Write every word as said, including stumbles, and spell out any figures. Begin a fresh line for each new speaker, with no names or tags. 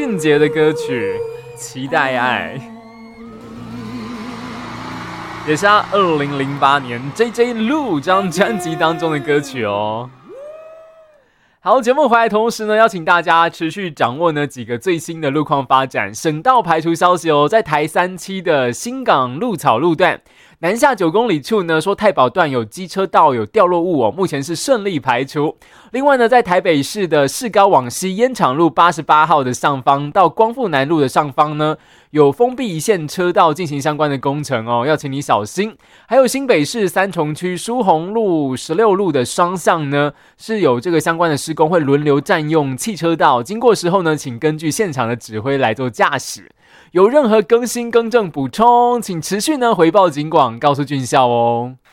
俊杰的歌曲《期待爱》，也是他二零零八年 J J Lu 这张专辑当中的歌曲哦。好，节目回来同时呢，邀请大家持续掌握呢几个最新的路况发展。省道排除消息哦，在台三期的新港鹿草路段南下九公里处呢，说太保段有机车道有掉落物哦，目前是顺利排除。另外呢，在台北市的市高往西烟厂路八十八号的上方到光复南路的上方呢，有封闭一线车道进行相关的工程哦，要请你小心。还有新北市三重区疏洪路十六路的双向呢，是有这个相关的施工，会轮流占用汽车道，经过时候呢，请根据现场的指挥来做驾驶。有任何更新更正补充，请持续呢回报警广，告诉军校哦。